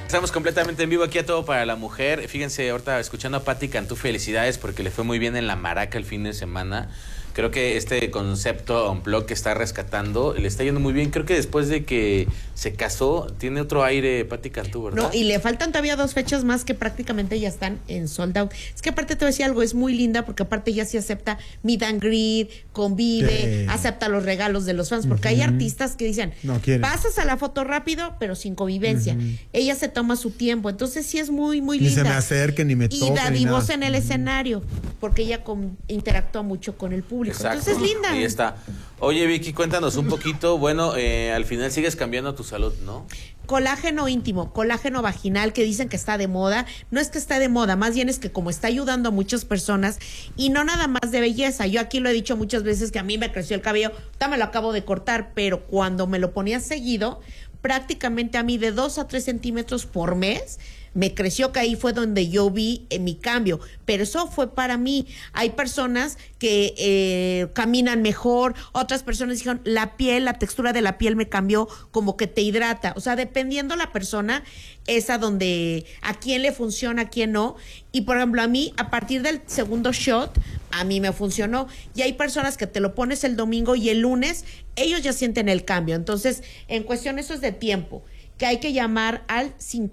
Estamos completamente en vivo aquí a Todo para la Mujer. Fíjense, ahorita escuchando a Patti Cantú, felicidades porque le fue muy bien en la Maraca el fin de semana. Creo que este concepto Unplugged que está rescatando le está yendo muy bien. Creo que después de que se casó, tiene otro aire Patti Cantú, ¿verdad? No, y le faltan todavía 2 fechas más que prácticamente ya están en sold out. Es que aparte te voy a decir algo, es muy linda porque aparte ya sí acepta meet and greet, convive, acepta los regalos de los fans, porque hay artistas que dicen, no pasas a la foto rápido, pero sin convivencia. Ella se toma su tiempo, entonces sí es muy, muy linda. Ni se me acerque, ni me toque. Y dadivosa en el escenario, porque ella interactúa mucho con el público. Exacto. Entonces es linda. Ahí está. Oye, Vicky, cuéntanos un poquito. Bueno, al final sigues cambiando tu salud, ¿no? Colágeno íntimo, colágeno vaginal, que dicen que está de moda. No es que está de moda, más bien es que como está ayudando a muchas personas y no nada más de belleza. Yo aquí lo he dicho muchas veces que a mí me creció el cabello, ahorita me lo acabo de cortar, pero cuando me lo ponía seguido, prácticamente a mí de 2 a 3 centímetros por mes me creció, que ahí fue donde yo vi mi cambio, pero eso fue para mí. Hay personas que caminan mejor, otras personas dijeron, la textura de la piel me cambió, como que te hidrata, o sea, dependiendo la persona, es a donde, a quién le funciona, a quién no, y por ejemplo, a mí, a partir del segundo shot, a mí me funcionó, y hay personas que te lo pones el domingo y el lunes, ellos ya sienten el cambio, entonces, en cuestión eso es de tiempo, que hay que llamar al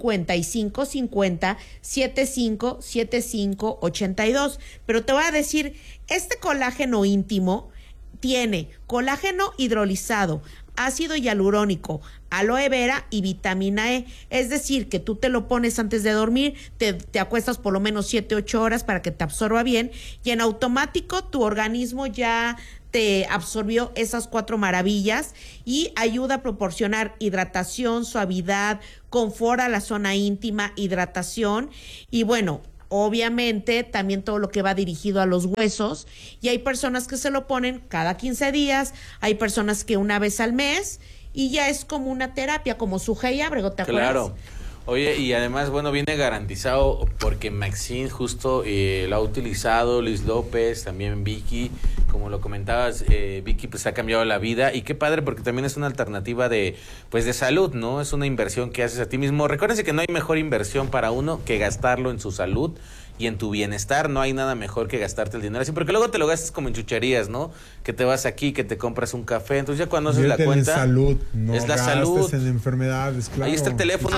5550-757582. Pero te voy a decir, este colágeno íntimo tiene colágeno hidrolizado, ácido hialurónico, aloe vera y vitamina E. Es decir, que tú te lo pones antes de dormir, te acuestas por lo menos 7-8 horas para que te absorba bien y en automático tu organismo ya te absorbió esas 4 maravillas y ayuda a proporcionar hidratación, suavidad, confort a la zona íntima, hidratación y bueno, obviamente también todo lo que va dirigido a los huesos y hay personas que se lo ponen cada 15 días, hay personas que una vez al mes y ya es como una terapia, como su Hey Abrego, ¿te acuerdas? Claro. Oye, y además, bueno, viene garantizado porque Maxine justo lo ha utilizado, Luis López, también Vicky, como lo comentabas, Vicky pues ha cambiado la vida y qué padre porque también es una alternativa de salud, ¿no? Es una inversión que haces a ti mismo. Recuérdense que no hay mejor inversión para uno que gastarlo en su salud y en tu bienestar. No hay nada mejor que gastarte el dinero así, porque luego te lo gastas como en chucherías, ¿no? Que te vas aquí, que te compras un café, entonces ya cuando haces la cuenta salud, no es la salud, en enfermedades, claro. Ahí está el teléfono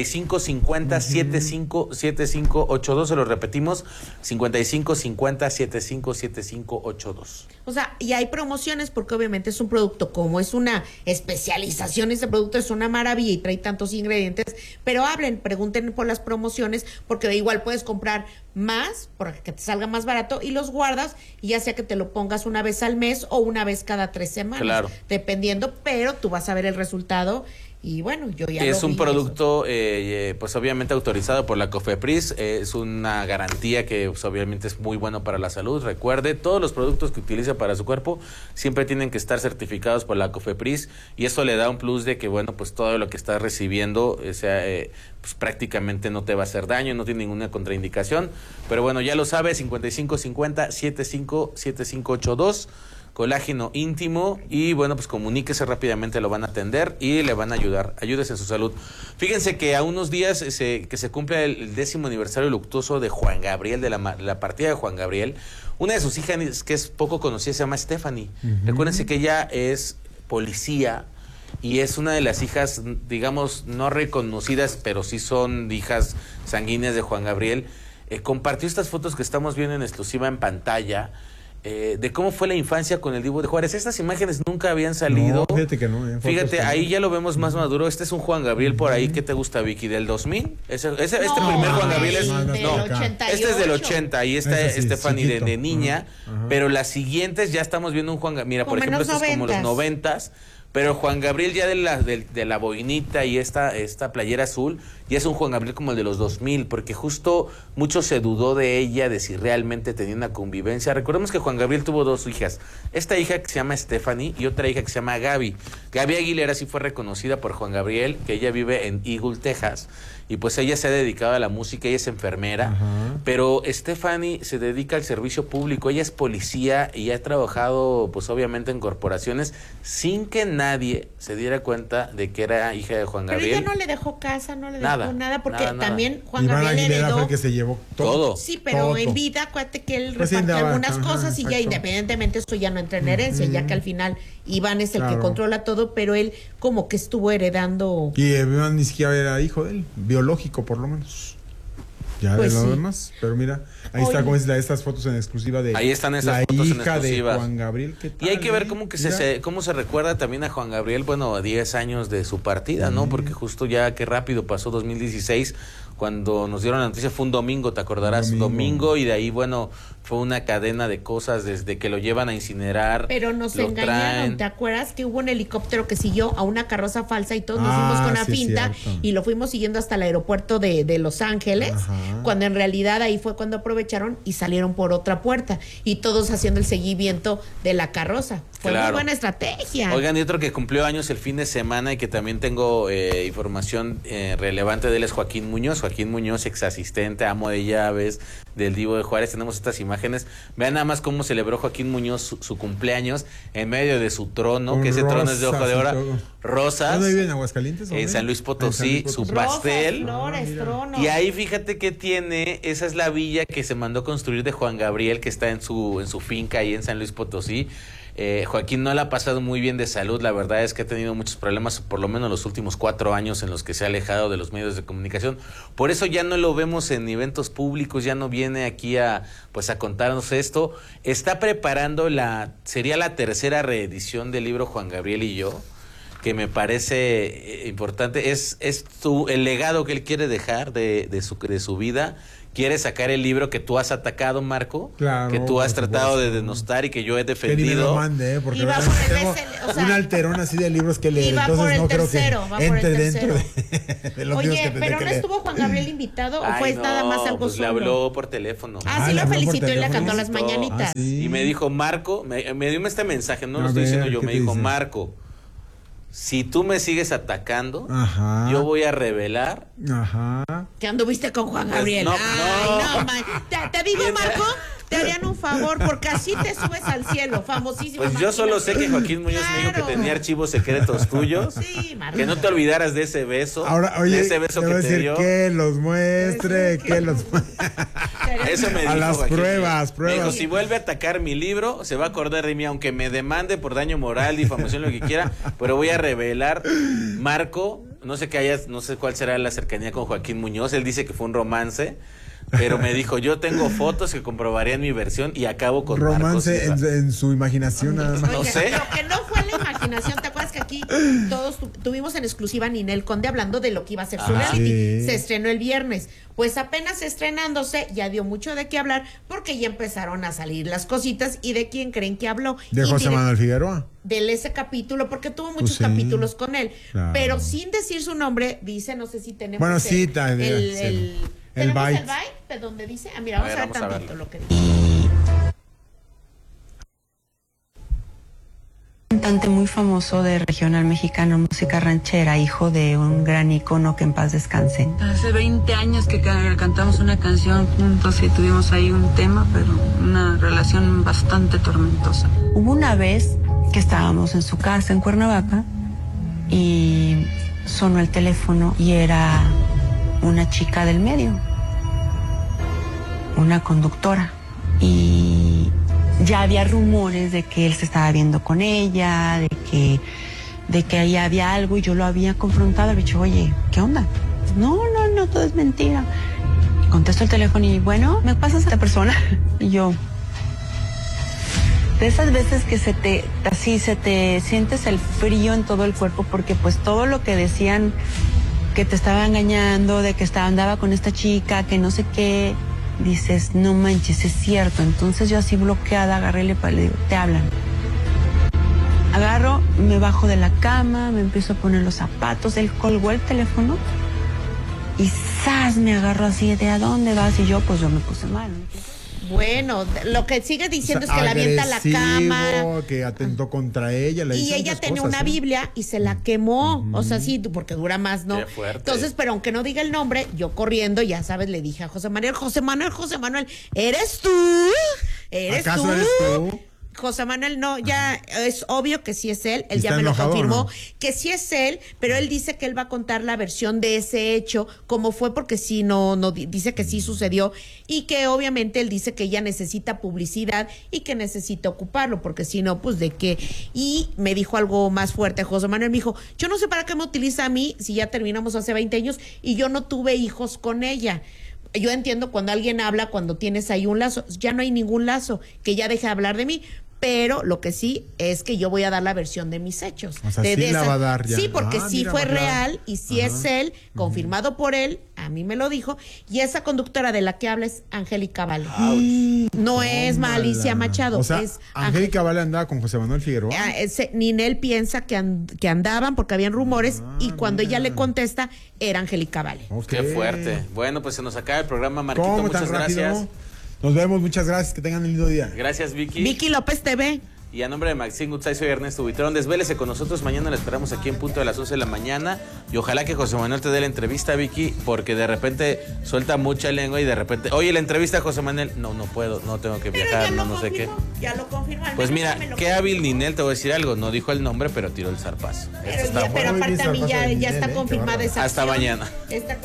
5550-757582, se lo repetimos, 5550-757582. O sea, y hay promociones porque obviamente es un producto, como es una especialización, ese producto es una maravilla y trae tantos ingredientes, pero pregunten por las promociones porque de igual puedes comprar más, porque te salga más barato y los guardas y ya sea que te lo pongas una vez al mes o una vez cada 3 semanas, claro, dependiendo, pero tú vas a ver el resultado. Y bueno, yo ya es un producto, pues obviamente autorizado por la COFEPRIS, es una garantía que pues, obviamente es muy bueno para la salud. Recuerde, todos los productos que utiliza para su cuerpo siempre tienen que estar certificados por la COFEPRIS y eso le da un plus de que, bueno, pues todo lo que estás recibiendo, pues prácticamente no te va a hacer daño, no tiene ninguna contraindicación. Pero bueno, ya lo sabes, 5550-757582. Colágeno íntimo y bueno, pues comuníquese rápidamente, lo van a atender y le van a ayudar, ayúdese en su salud. Fíjense que a unos días que se cumple el 10º aniversario luctuoso de Juan Gabriel, de la partida de Juan Gabriel, una de sus hijas que es poco conocida se llama Stephanie. Recuérdense que ella es policía y es una de las hijas, digamos, no reconocidas, pero sí son hijas sanguíneas de Juan Gabriel. Compartió estas fotos que estamos viendo en exclusiva en pantalla, de cómo fue la infancia con el Divo de Juárez. Estas imágenes nunca habían salido. No, fíjate que no. Fíjate, ahí ya lo vemos más maduro. Este es un Juan Gabriel por ahí. ¿Qué te gusta, Vicky? ¿Del 2000? Este primer Juan Gabriel es... No, este es del 80. Ahí está Stephanie de niña. Pero las siguientes ya estamos viendo un Juan Gabriel. Mira, por ejemplo, esto es como los 90s. Pero Juan Gabriel ya de la boinita y esta playera azul, ya es un Juan Gabriel como el de los 2000, porque justo mucho se dudó de ella, de si realmente tenía una convivencia. Recordemos que Juan Gabriel tuvo 2 hijas, esta hija que se llama Stephanie y otra hija que se llama Gaby. Gaby Aguilera sí fue reconocida por Juan Gabriel, que ella vive en Eagle, Texas, y pues ella se ha dedicado a la música, ella es enfermera, pero Stephanie se dedica al servicio público, ella es policía y ha trabajado pues obviamente en corporaciones sin que nadie se diera cuenta de que era hija de Juan Pero Gabriel. ella no le dejó casa, no le Nada, dejó nada, porque nada. también Juan Iván Gabriel Aguilera heredó. fue el que se llevó todo. Sí, pero Todo. en vida, acuérdate que él Pues sí, repartió andaba, algunas ajá, cosas y ya exacto. independientemente eso ya no entra en herencia, ya que al final Iván es el que Claro. controla todo, pero él como que estuvo heredando. Y Iván ni siquiera era hijo de él, biológico por lo menos. Ya Pues de lo sí. demás. Pero mira, ahí está Oye. como es estas fotos en exclusiva de Ahí están esas la fotos en hija de exclusiva. Juan Gabriel. ¿Qué Y hay tal, que ver cómo que Mira. cómo se recuerda también a Juan Gabriel, bueno, a 10 años de su partida, ¿no? Porque justo ya qué rápido pasó 2016, cuando nos dieron la noticia, fue un domingo, te acordarás, domingo, y de ahí, bueno, fue una cadena de cosas desde que lo llevan a incinerar. Pero nos lo engañaron, traen. ¿te acuerdas que hubo un helicóptero que siguió a una carroza falsa y todos nos fuimos con la sí, finta cierto. y lo fuimos siguiendo hasta el aeropuerto de Los Ángeles, Ajá. cuando en realidad ahí fue cuando aprovecharon y salieron por otra puerta y todos haciendo el seguimiento de la carroza. Fue muy Claro. buena estrategia. Oigan, y otro que cumplió años el fin de semana y que también tengo información relevante de él es Joaquín Muñoz. Joaquín Muñoz, ex asistente, amo de llaves del Divo de Juárez. Tenemos estas imágenes. Vean nada más cómo celebró Joaquín Muñoz su cumpleaños en medio de su trono, Con que ese trono es de hoja rosas de y oro. todo. Rosas. ¿Dónde vive? ¿En Aguascalientes? En San Luis Potosí, su Rosas, pastel. flores, mira. tronos. Y ahí fíjate que tiene, esa es la villa que se mandó construir de Juan Gabriel, que está en su finca ahí en San Luis Potosí. Joaquín no la ha pasado muy bien de salud, la verdad es que ha tenido muchos problemas, por lo menos los últimos 4 años en los que se ha alejado de los medios de comunicación. Por eso ya no lo vemos en eventos públicos, ya no viene aquí a contarnos esto. Está preparando sería la tercera reedición del libro Juan Gabriel y yo, que me parece importante. Es el legado que él quiere dejar de su vida. Quiere sacar el libro que tú has atacado, Marco, Claro, que tú has por tratado de supuesto. denostar y que yo he Que ni me lo defendido. mande, porque Y va realmente por el tengo bestseller, o sea, un alterón así de libros que y leer, va por entonces el no creo tercero, que va por el entre dentro tercero. de los libros Oye, que tendré pero que ¿no leer. estuvo Juan Gabriel invitado o Ay, fue no, nada más algo pues le solo? habló por teléfono. Ah, sí ¿le lo habló por felicitó y le teléfono? cantó las mañanitas. Ah, sí. Y me dijo, Marco, me dio este mensaje, no lo A estoy ver, diciendo yo, ¿qué me te dijo, dice? Marco, si tú me sigues atacando, Ajá. yo voy a revelar. Ajá. Que anduviste con Juan Pues Gabriel. no, Ay, no. no, man. Te digo, ¿Quién? Marco, te harían un favor porque así te subes al cielo, famosísimo. Pues yo solo sé que Joaquín Muñoz me dijo que Claro. tenía archivos secretos tuyos. Sí, Marco. Que no te olvidaras de ese beso. Ahora, oye, de ese beso te que voy a te decir dio. que los muestre, que los Eso me dijo a las Joaquín. pruebas. Me dijo, si vuelve a atacar mi libro, se va a acordar de mí, aunque me demande por daño moral, difamación, lo que quiera, pero voy a revelar. Marco, no sé cuál será la cercanía con Joaquín Muñoz, él dice que fue un romance, pero me dijo, yo tengo fotos que comprobarían mi versión y acabo con romance Marcos. en su imaginación nada más. No Oiga, sé. Lo que no fue la imaginación, ¿te acuerdas que aquí todos tuvimos en exclusiva a Ninel Conde hablando de lo que iba a ser su Ajá. reality? Sí. Se estrenó el viernes. Pues apenas estrenándose, ya dio mucho de qué hablar, porque ya empezaron a salir las cositas. ¿Y de quién creen que habló? De Y José mire, Manuel Figueroa. de ese capítulo, porque tuvo muchos sí. capítulos con él, Claro. pero sin decir su nombre, dice, no sé si tenemos Bueno, sí, el ¿tenemos byte. el byte de donde dice, mira, vamos a ver vamos a tantito verlo. lo que dice. Cantante muy famoso de regional mexicano, música ranchera, hijo de un gran ícono que en paz descanse. Hace 20 años que cantamos una canción juntos y tuvimos ahí un tema, pero una relación bastante tormentosa. Hubo una vez que estábamos en su casa en Cuernavaca y sonó el teléfono y era una chica del medio, una conductora, y ya había rumores de que él se estaba viendo con ella, de que ahí había algo, y yo lo había confrontado, le he dicho, oye, ¿qué onda? No, todo es mentira. Contesto el teléfono y, bueno, ¿me pasas a esta persona? Y yo, de esas veces que se te sientes el frío en todo el cuerpo, porque pues todo lo que decían que te estaba engañando, de que andaba con esta chica, que no sé qué, dices, no manches, es cierto. Entonces yo así bloqueada agarré y le digo, te hablan. Agarro, me bajo de la cama, me empiezo a poner los zapatos, él colgó el teléfono y ¡zas! Me agarró así de ¿a dónde vas? Y yo me puse mal. Bueno, lo que sigue diciendo O sea, es que la avienta a la cama. agresivo, que atentó contra ella. Le Y hizo ella muchas tenía cosas, una ¿eh? Biblia y se la quemó. O sea, sí, porque dura más, ¿no? Qué fuerte. Entonces, pero aunque no diga el nombre, yo corriendo, ya sabes, le dije a José Manuel, ¿eres tú? ¿Eres ¿Acaso tú? eres tú? José Manuel no, ya es obvio que sí es él ¿Y ya está me lo enojado o confirmó, no? que sí es él, pero él dice que él va a contar la versión de ese hecho, cómo fue, porque sí, dice que sí sucedió, y que obviamente él dice que ella necesita publicidad y que necesita ocuparlo, porque si no, pues de qué. Y me dijo algo más fuerte, José Manuel me dijo, yo no sé para qué me utiliza a mí si ya terminamos hace 20 años y yo no tuve hijos con ella. Yo entiendo cuando alguien habla, cuando tienes ahí un lazo, ya no hay ningún lazo, que ya deje de hablar de mí, pero lo que sí es que yo voy a dar la versión de mis hechos. O sea, sí la va a dar ya. Sí, porque sí mira, fue claro. real y sí es él, confirmado por él, a mí me lo dijo, y esa conductora de la que habla es Angélica Vale. No es Tómala. Alicia Machado, O sea, es Angélica Vale andaba con José Manuel Figueroa. Ninel piensa que andaban porque habían rumores y cuando ella le contesta era Angélica Vale. Ok. Qué fuerte. Bueno, pues se nos acaba el programa, Marquito. ¿Cómo Muchas tan rápido? gracias. Nos vemos, muchas gracias, que tengan un lindo día. Gracias, Vicky. Vicky López TV. Y a nombre de Maxine Gutzai, soy Ernesto Buitrón. Desvélese con nosotros. Mañana la esperamos aquí en punto de las 11 de la mañana. Y ojalá que José Manuel te dé la entrevista, Vicky, porque de repente suelta mucha lengua y de repente, oye, la entrevista, José Manuel. No puedo, no tengo que viajar, no sé qué. Ya lo confirmó. Pues mira, qué hábil Ninel, te voy a decir algo. No dijo el nombre, pero tiró el zarpazo. Esto está Pero Muy aparte bien, a mí zarpazo de ya Ninel, está qué confirmada bárbaro. esa Hasta acción. mañana. Está